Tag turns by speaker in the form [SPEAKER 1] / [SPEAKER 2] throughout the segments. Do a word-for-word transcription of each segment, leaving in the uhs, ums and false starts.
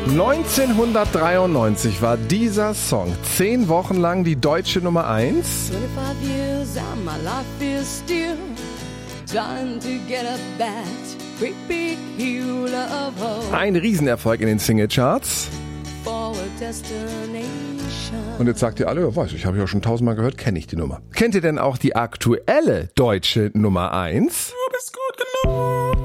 [SPEAKER 1] neunzehnhundertdreiundneunzig war dieser Song zehn Wochen lang die deutsche Nummer eins. Ein Riesenerfolg in den Singlecharts. Und jetzt sagt ihr alle, ja, weiß ich, habe ich ja schon tausendmal gehört, kenne ich die Nummer. Kennt ihr denn auch die aktuelle deutsche Nummer eins? Du bist gut genug.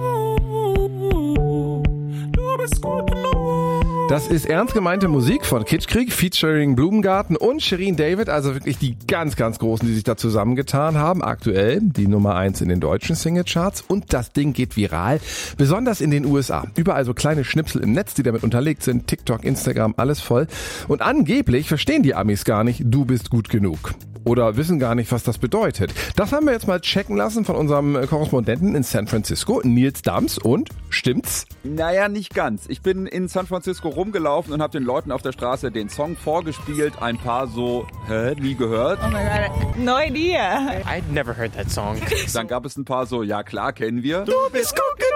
[SPEAKER 1] Du bist gut genug. Das ist ernst gemeinte Musik von Kitschkrieg featuring Blumengarten und Shirin David, also wirklich die ganz, ganz Großen, die sich da zusammengetan haben. Aktuell die Nummer eins in den deutschen Singlecharts und das Ding geht viral, besonders in den U S A. Überall so kleine Schnipsel im Netz, die damit unterlegt sind, TikTok, Instagram, alles voll. Und angeblich verstehen die Amis gar nicht, du bist gut genug. Oder wissen gar nicht, was das bedeutet. Das haben wir jetzt mal checken lassen von unserem Korrespondenten in San Francisco, Nils Dams. Und stimmt's?
[SPEAKER 2] Naja, nicht ganz. Ich bin in San Francisco rumgelaufen und habe den Leuten auf der Straße den Song vorgespielt. Ein paar so, hä, nie gehört?
[SPEAKER 3] Oh my God, no idea.
[SPEAKER 4] I'd never heard that song.
[SPEAKER 2] Dann gab es ein paar so, ja klar, kennen wir.
[SPEAKER 1] Du bist gut genug.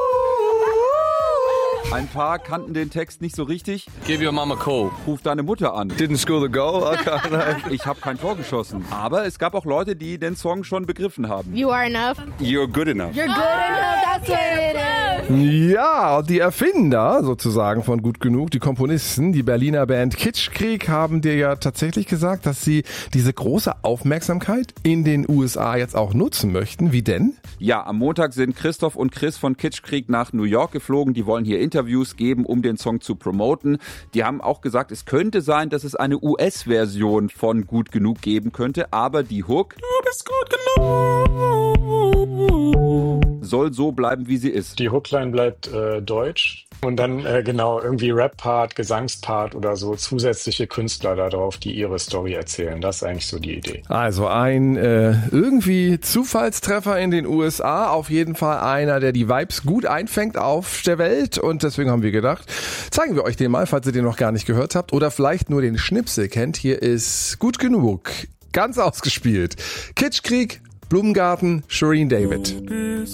[SPEAKER 2] Ein paar kannten den Text nicht so richtig.
[SPEAKER 4] Give your mama a call.
[SPEAKER 2] Ruf deine Mutter an.
[SPEAKER 1] Didn't score the goal. Okay,
[SPEAKER 2] ich habe kein Tor geschossen. Aber es gab auch Leute, die den Song schon begriffen haben.
[SPEAKER 5] You are enough.
[SPEAKER 2] You're good enough.
[SPEAKER 5] You're good enough. That's what it is.
[SPEAKER 1] Ja, die Erfinder sozusagen von Gut Genug, die Komponisten, die Berliner Band Kitschkrieg, haben dir ja tatsächlich gesagt, dass sie diese große Aufmerksamkeit in den U S A jetzt auch nutzen möchten. Wie denn?
[SPEAKER 2] Ja, am Montag sind Christoph und Chris von Kitschkrieg nach New York geflogen. Die wollen hier Interviews geben, um den Song zu promoten. Die haben auch gesagt, es könnte sein, dass es eine U S-Version von Gut Genug geben könnte, aber die Hook, du bist gut genug, soll so bleiben, wie sie ist.
[SPEAKER 6] Die Hookline bleibt äh, deutsch und dann äh, genau irgendwie Rap-Part, Gesangspart oder so zusätzliche Künstler da drauf, die ihre Story erzählen. Das ist eigentlich so die Idee.
[SPEAKER 1] Also ein äh, irgendwie Zufallstreffer in den U S A, auf jeden Fall einer, der die Vibes gut einfängt auf der Welt und deswegen haben wir gedacht, zeigen wir euch den mal, falls ihr den noch gar nicht gehört habt oder vielleicht nur den Schnipsel kennt. Hier ist Gut Genug, ganz ausgespielt. Kitschkrieg, Blumengarten, Shirin David.